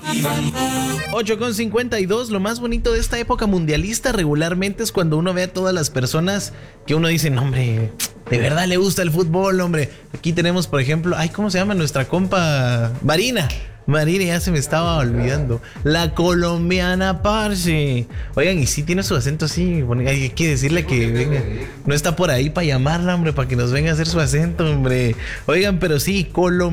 8:52. Lo más bonito de esta época mundialista regularmente es cuando uno ve a todas las personas que uno dice, no, hombre, de verdad le gusta el fútbol, hombre. Aquí tenemos, por ejemplo, ¿cómo se llama nuestra compa? Marina, ya se me estaba olvidando. La colombiana, parce. Oigan, y sí tiene su acento así. Bueno, hay que decirle que venga. No está por ahí para llamarla, hombre, para que nos venga a hacer su acento, hombre. Oigan, pero sí,